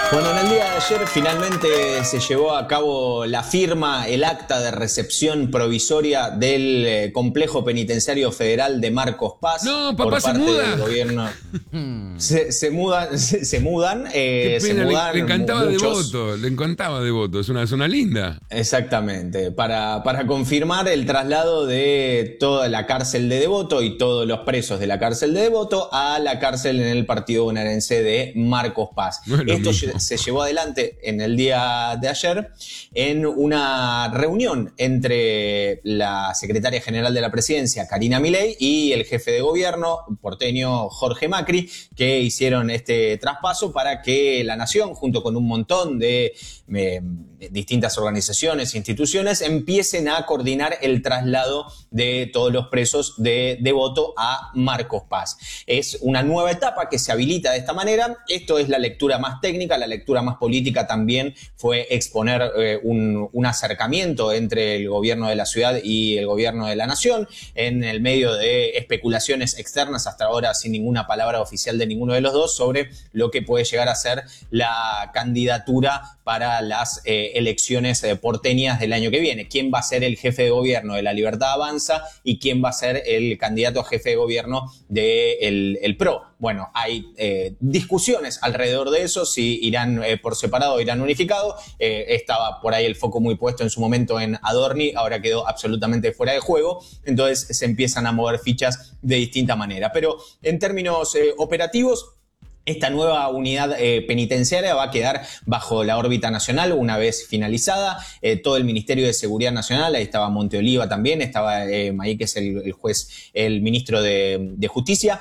Bueno, en el día de ayer finalmente se llevó a cabo la firma, el acta de recepción provisoria del complejo penitenciario federal de Marcos Paz No, por papá se parte muda. del gobierno. Se mudan, Qué se pena, mudan le encantaba muchos. Devoto, le encantaba Devoto, es una zona linda. Exactamente, para confirmar el traslado de toda la cárcel de Devoto y todos los presos de la cárcel de Devoto a la cárcel en el partido bonaerense de Marcos Paz. No es lo Esto mismo. se llevó adelante en el día de ayer en una reunión entre la secretaria general de la presidencia, Karina Milei, y el jefe de gobierno porteño, Jorge Macri, que hicieron este traspaso para que la nación, junto con un montón de distintas organizaciones e instituciones, empiecen a coordinar el traslado de todos los presos de Devoto a Marcos Paz. Es una nueva etapa que se habilita de esta manera. Esto es la lectura más técnica. La lectura más política también fue exponer un acercamiento entre el gobierno de la ciudad y el gobierno de la nación, en el medio de especulaciones externas, hasta ahora sin ninguna palabra oficial de ninguno de los dos, sobre lo que puede llegar a ser la candidatura para las elecciones porteñas del año que viene. ¿Quién va a ser el jefe de gobierno de La Libertad Avanza y quién va a ser el candidato a jefe de gobierno del el PRO? Bueno, hay discusiones alrededor de eso, si irán por separado o irán unificado. Estaba por ahí el foco muy puesto en su momento en Adorni, ahora quedó absolutamente fuera de juego, entonces se empiezan a mover fichas de distinta manera. Pero en términos operativos, esta nueva unidad penitenciaria va a quedar bajo la órbita nacional una vez finalizada. Todo el Ministerio de Seguridad Nacional, ahí estaba Monteoliva también, estaba Mayí, que es el juez, el ministro de Justicia,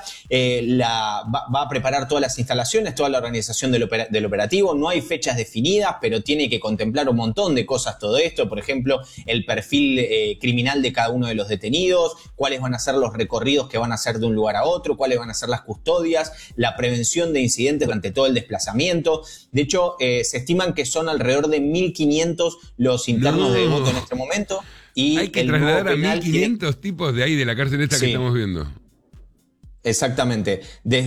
va a preparar todas las instalaciones, toda la organización del operativo. No hay fechas definidas, pero tiene que contemplar un montón de cosas todo esto. Por ejemplo, el perfil criminal de cada uno de los detenidos, cuáles van a ser los recorridos que van a hacer de un lugar a otro, cuáles van a ser las custodias, la prevención de incidentes durante todo el desplazamiento. De hecho, se estiman que son alrededor de 1.500 los internos de Devoto en este momento. Y hay que el trasladar nuevo a penal 1.500 tipos de ahí de la cárcel esta que estamos viendo. Exactamente.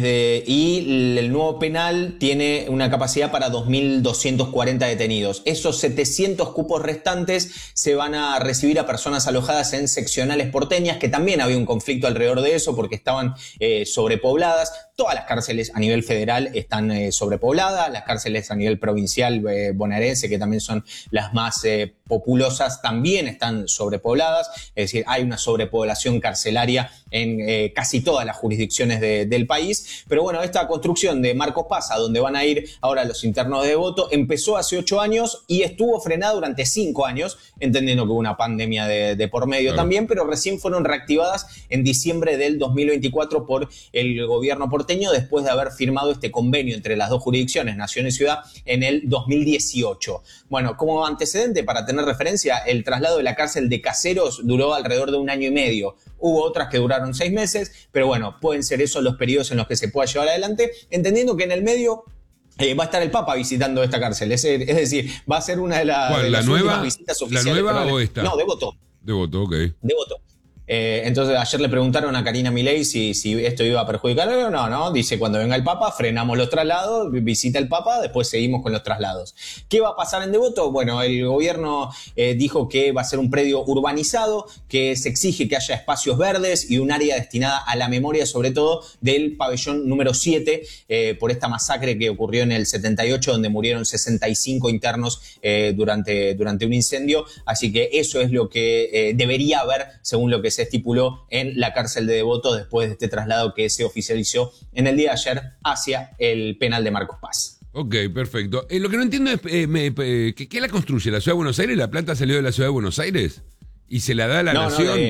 Y el nuevo penal tiene una capacidad para 2.240 detenidos. Esos 700 cupos restantes se van a recibir a personas alojadas en seccionales porteñas, que también había un conflicto alrededor de eso porque estaban sobrepobladas. Todas las cárceles a nivel federal están sobrepobladas, las cárceles a nivel provincial bonaerense, que también son las más populosas, también están sobrepobladas. Es decir, hay una sobrepoblación carcelaria en casi todas las jurisdicciones del país. Pero bueno, esta construcción de Marcos Paz, a donde van a ir ahora los internos de Devoto, empezó hace 8 años y estuvo frenada durante 5 años, entendiendo que hubo una pandemia de por medio también, pero recién fueron reactivadas en diciembre del 2024 por el gobierno porteño, después de haber firmado este convenio entre las dos jurisdicciones, Nación y Ciudad, en el 2018. Bueno, como antecedente, para tener referencia, el traslado de la cárcel de Caseros duró alrededor de 1 año y medio. Hubo otras que duraron 6 meses, pero bueno, pueden ser esos los periodos en los que se pueda llevar adelante, entendiendo que en el medio va a estar el Papa visitando esta cárcel. Es decir, va a ser una de, de las últimas visitas oficiales. ¿La nueva o esta? No, Devoto. Devoto, ok. Devoto. Entonces ayer le preguntaron a Karina Milei si esto iba a perjudicar. No, dice cuando venga el Papa frenamos los traslados, visita el Papa, después seguimos con los traslados. ¿Qué va a pasar en Devoto? Bueno, el gobierno dijo que va a ser un predio urbanizado, que se exige que haya espacios verdes y un área destinada a la memoria, sobre todo del pabellón número 7, por esta masacre que ocurrió en el 78, donde murieron 65 internos durante un incendio. Así que eso es lo que debería haber, según lo que se estipuló en la cárcel de Devoto después de este traslado que se oficializó en el día de ayer hacia el penal de Marcos Paz. Ok, perfecto. Lo que no entiendo es, ¿qué la construye? ¿La Ciudad de Buenos Aires? ¿La planta salió de la Ciudad de Buenos Aires? ¿Y se la da a la Nación?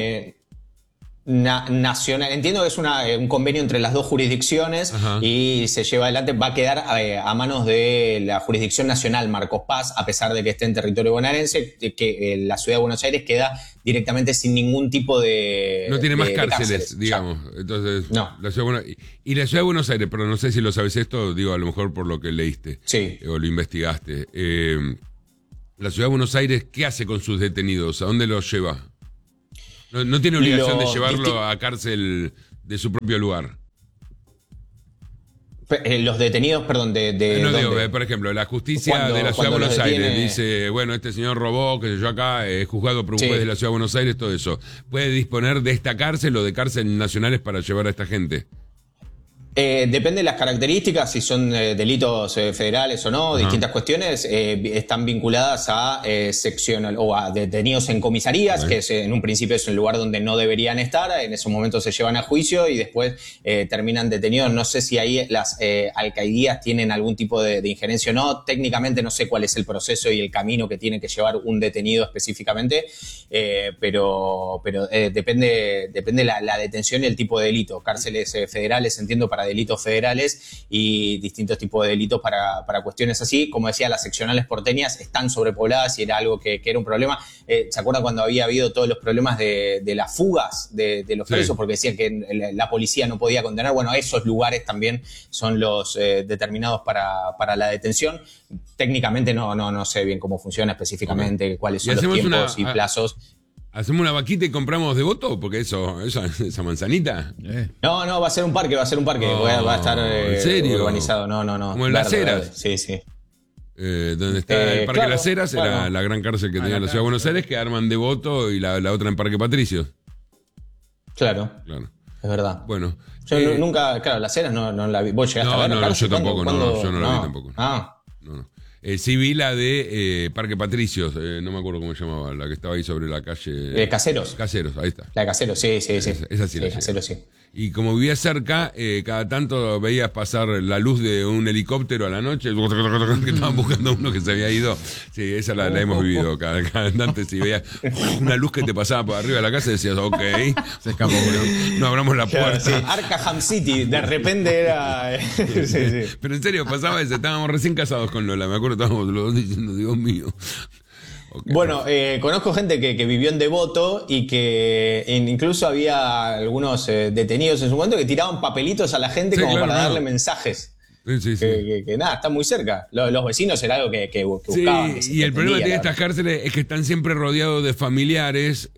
Nacional. Entiendo que es un convenio entre las dos jurisdicciones. Ajá. Y se lleva adelante, va a quedar a manos de la jurisdicción nacional Marcos Paz, a pesar de que esté en territorio bonaerense, que la Ciudad de Buenos Aires queda directamente sin ningún tipo de... No tiene más cárceles, digamos. Ya. Entonces, no. La y la Ciudad de Buenos Aires, pero no sé si lo sabes esto, digo, a lo mejor por lo que leíste. Sí. O lo investigaste. La Ciudad de Buenos Aires, ¿qué hace con sus detenidos? ¿A dónde los lleva? No tiene obligación de llevarlo a cárcel de su propio lugar. Los detenidos, perdón, No digo, ¿dónde? por ejemplo, la justicia Cuando- de la Ciudad de cuando Buenos los Aires detiene- dice, bueno, este señor robó, que sé yo acá, es juzgado por un Sí. juez de la Ciudad de Buenos Aires, todo eso. ¿Puede disponer de esta cárcel o de cárceles nacionales para llevar a esta gente? Depende de las características, si son delitos federales o no, Ajá. distintas cuestiones están vinculadas a seccional o a detenidos en comisarías, Ok. que en un principio es un lugar donde no deberían estar, en esos momentos se llevan a juicio y después terminan detenidos. No sé si ahí las alcaldías tienen algún tipo de injerencia o no, técnicamente no sé cuál es el proceso y el camino que tiene que llevar un detenido específicamente, pero depende la detención y el tipo de delito. Cárceles federales, entiendo, para delitos federales y distintos tipos de delitos para cuestiones así. Como decía, las seccionales porteñas están sobrepobladas y era algo que era un problema. ¿Se acuerdan cuando había habido todos los problemas de las fugas de los Sí. presos? Porque decían que la policía no podía contener. Bueno, esos lugares también son los determinados para la detención. Técnicamente no sé bien cómo funciona específicamente, cuáles Y son los hacemos tiempos y una- plazos. ¿Hacemos una vaquita y compramos de voto? Porque esa manzanita. No, va a ser un parque. No, Va a estar ¿en serio? urbanizado. No. Como en Las Verde, Heras. verde. Sí. Donde está el Parque claro, Las Heras, era claro. la gran cárcel que tenía la Ciudad de Buenos Aires, que arman de voto y la otra en Parque Patricios. Claro, Claro. es verdad. Bueno. Yo nunca, claro, Las Heras no la vi. ¿Vos llegaste a ver la No, cárcel? yo tampoco, ¿Cuándo? yo no la vi tampoco. Ah, No. Sí vi la de Parque Patricios, no me acuerdo cómo se llamaba, la que estaba ahí sobre la calle. Caseros. Caseros, ahí está. La de Caseros, sí. Esa sí la llegué. Caseros, sí. Y como vivía cerca, cada tanto veías pasar la luz de un helicóptero a la noche, que estaban buscando a uno que se había ido. Sí, esa la hemos vivido cada instante. Si veías una luz que te pasaba por arriba de la casa, decías, ok, Se escapó, boludo. no abramos la puerta. Sí, Arkham City, de repente era. sí. Pero en serio, pasaba eso. Estábamos recién casados con Lola. Me acuerdo, estábamos los dos diciendo, Dios mío. Okay. Bueno, conozco gente que vivió en Devoto y que incluso había algunos detenidos en su momento que tiraban papelitos a la gente Sí, como claro, para claro. darle mensajes. Sí. Que nada, está muy cerca. Los vecinos era algo que Sí, buscaban. Que se y el problema que pretendía, tiene la estas cárceles es que están siempre rodeados de familiares.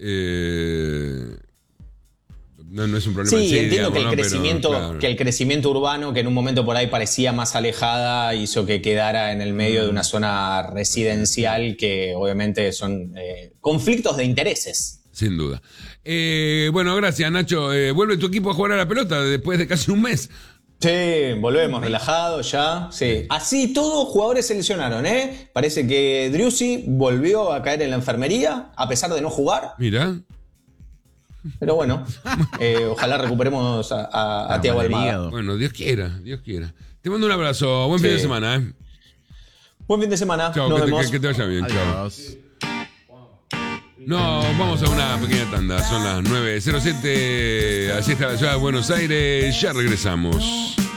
No es un problema en Sí, sí, entiendo digamos, que el ¿no? Pero, crecimiento, claro. que el crecimiento urbano, que en un momento por ahí parecía más alejada, hizo que quedara en el medio de una zona residencial que obviamente son conflictos de intereses. Sin duda. Bueno, gracias, Nacho. Vuelve tu equipo a jugar a la pelota después de casi un mes. Sí, volvemos relajados ya. Sí. Así todos jugadores se lesionaron, ¿eh? Parece que Driussi volvió a caer en la enfermería a pesar de no jugar. Mira. Pero bueno, ojalá recuperemos a Thiago Almada. Bueno, Dios quiera. Te mando un abrazo. Buen fin de semana, ¿eh? Buen fin de semana. Chao, Nos que vemos. te vaya bien. Chao. Adiós. No, vamos a una pequeña tanda. Son las 9:07. Así está la ciudad de Buenos Aires. Ya regresamos.